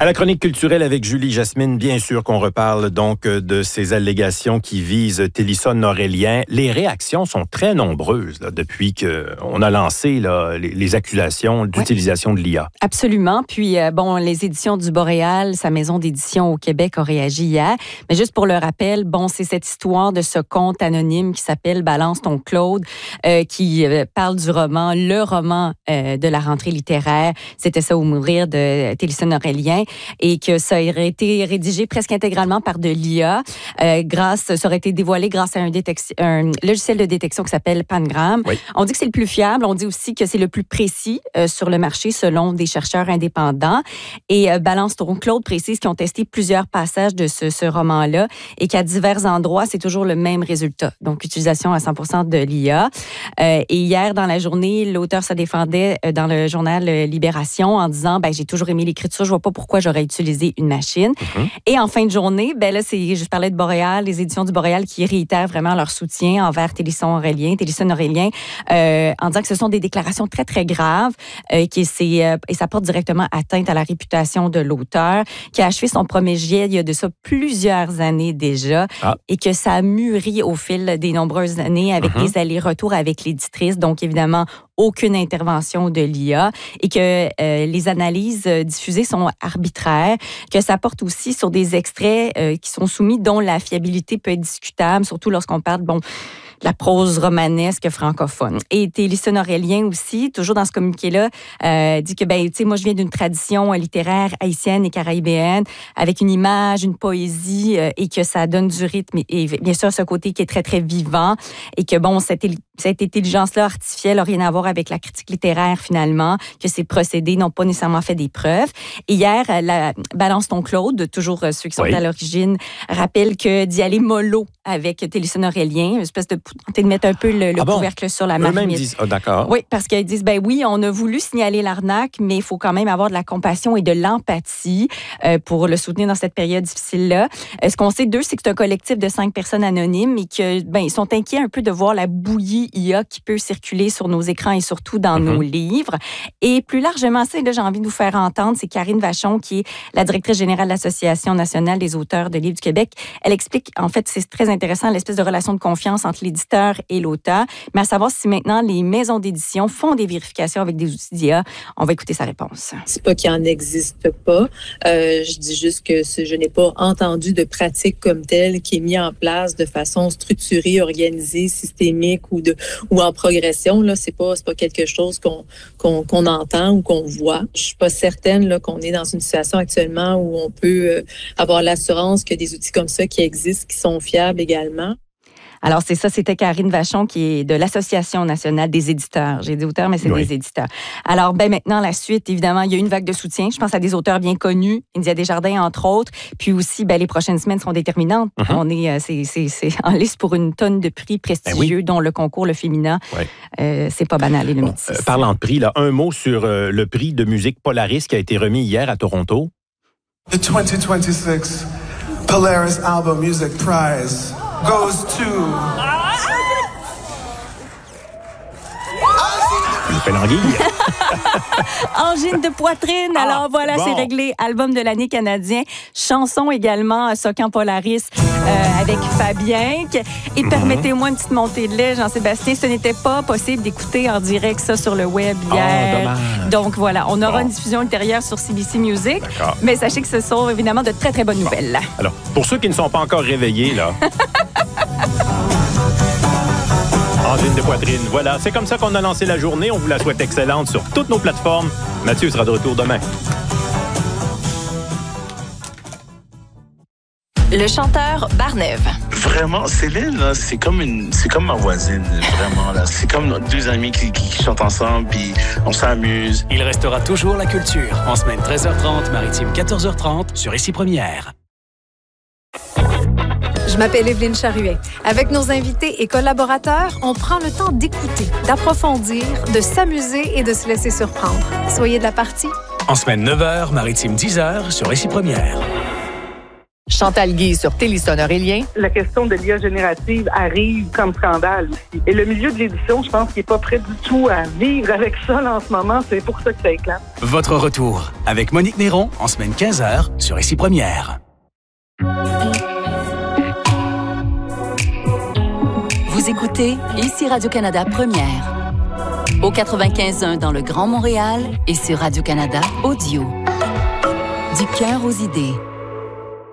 À la chronique culturelle avec Julie Jasmine, bien sûr qu'on reparle donc de ces allégations qui visent Télésphone Aurélien. Les réactions sont très nombreuses là, depuis qu'on a lancé là, les accusations d'utilisation de l'IA. Absolument. Puis, les éditions du Boréal, sa maison d'édition au Québec, ont réagi hier. Mais juste pour le rappel, c'est cette histoire de ce conte anonyme qui s'appelle « Balance ton Claude », qui parle du roman, le roman de la rentrée littéraire. C'était ça ou mourir de Télésphone Aurélien. Et que ça aurait été rédigé presque intégralement par de l'IA. Ça aurait été dévoilé grâce à un logiciel de détection qui s'appelle Pangram. Oui. On dit que c'est le plus fiable. On dit aussi que c'est le plus précis sur le marché selon des chercheurs indépendants. Et Balance ton Claude précise qu'ils ont testé plusieurs passages de ce roman-là et qu'à divers endroits, c'est toujours le même résultat. Donc, utilisation à 100% de l'IA. Et hier, dans la journée, l'auteur se défendait dans le journal Libération en disant « J'ai toujours aimé l'écriture, je vois pas pourquoi j'aurais utilisé une machine. Et en fin de journée, je parlais de Boréal, les éditions du Boréal qui réitèrent vraiment leur soutien envers Télésphone Aurélien, en disant que ce sont des déclarations très, très graves et ça porte directement atteinte à la réputation de l'auteur, qui a achevé son premier jet il y a de ça plusieurs années déjà et que ça a mûri au fil des nombreuses années avec des allers-retours avec l'éditrice. Donc, évidemment, aucune intervention de l'IA et que les analyses diffusées sont arbitraires, que ça porte aussi sur des extraits qui sont soumis dont la fiabilité peut être discutable, surtout lorsqu'on parle, de la prose romanesque francophone. Et Télésphone Aurélien aussi, toujours dans ce communiqué-là, dit que, moi, je viens d'une tradition littéraire haïtienne et caraïbéenne avec une image, une poésie et que ça donne du rythme et bien sûr, ce côté qui est très, très vivant et que, cette intelligence-là artificielle n'a rien à voir avec la critique littéraire, finalement, que ces procédés n'ont pas nécessairement fait des preuves. Et hier, la Balance ton Claude, toujours ceux qui sont à l'origine, rappelle que d'y aller mollo avec Télésphone Aurélien, une espèce de mettre un peu le couvercle sur la marmite. Eux-mêmes disent, d'accord. Oui, parce qu'ils disent, oui, on a voulu signaler l'arnaque, mais il faut quand même avoir de la compassion et de l'empathie pour le soutenir dans cette période difficile-là. Ce qu'on sait d'eux, c'est que c'est un collectif de 5 personnes anonymes et qu'ils sont inquiets un peu de voir la bouillie IA qui peut circuler sur nos écrans et surtout dans nos livres. Et plus largement, j'ai envie de vous faire entendre, c'est Karine Vachon, qui est la directrice générale de l'Association nationale des auteurs de livres du Québec. Elle explique, en fait, c'est très intéressant, l'espèce de relation de confiance entre l'éditeur et l'auteur, mais à savoir si maintenant les maisons d'édition font des vérifications avec des outils d'IA. On va écouter sa réponse. C'est pas qu'il en existe pas. Je dis juste que je n'ai pas entendu de pratique comme telle qui est mise en place de façon structurée, organisée, systémique ou en progression. Là, c'est pas quelque chose qu'on entend ou qu'on voit. Je suis pas certaine là, qu'on est dans une situation actuellement où on peut avoir l'assurance qu'il y a des outils comme ça qui existent, qui sont fiables également. Alors, c'est ça, c'était Karine Vachon, qui est de l'Association nationale des éditeurs. J'ai dit auteurs, mais c'est des éditeurs. Alors, maintenant, la suite, évidemment, il y a une vague de soutien. Je pense à des auteurs bien connus, India Desjardins, entre autres. Puis aussi, les prochaines semaines seront déterminantes. On est, c'est en liste pour une tonne de prix prestigieux, dont le concours Le Féminin. C'est pas banal, et le Métis. Parlant de prix, là, un mot sur le prix de musique Polaris qui a été remis hier à Toronto. The 2026 Polaris Album Music Prize goes to... Angine de poitrine. Alors voilà, c'est réglé. Album de l'année canadien. Chanson également, Socan Polaris avec Fabien. Et permettez-moi une petite montée de lait, Jean-Sébastien. Ce n'était pas possible d'écouter en direct ça sur le web hier. Donc voilà, on aura une diffusion ultérieure sur CBC Music. Mais sachez que ce sont évidemment de très, très bonnes nouvelles. Alors, pour ceux qui ne sont pas encore réveillés, là... Angine de poitrine. Voilà, c'est comme ça qu'on a lancé la journée. On vous la souhaite excellente sur toutes nos plateformes. Mathieu sera de retour demain. Le chanteur Barnève. Vraiment, Céline, là, c'est comme ma voisine, vraiment. Là. C'est comme deux amis qui chantent ensemble, puis on s'amuse. Il restera toujours la culture. En semaine 13h30, maritime 14h30, sur Ici Première. Je m'appelle Evelyne Charuet. Avec nos invités et collaborateurs, on prend le temps d'écouter, d'approfondir, de s'amuser et de se laisser surprendre. Soyez de la partie. En semaine 9h, maritime 10h, sur Ici Première. Chantal Guy sur Télisson Aurélien. La question de l'IA générative arrive comme scandale aussi. Et le milieu de l'édition, je pense qu'il n'est pas prêt du tout à vivre avec ça là, en ce moment. C'est pour ça que ça éclate. Votre retour avec Monique Néron en semaine 15h sur Ici Première. Vous écoutez Ici Radio-Canada Première. Au 95.1 dans le Grand Montréal et sur Radio-Canada Audio. Du cœur aux idées.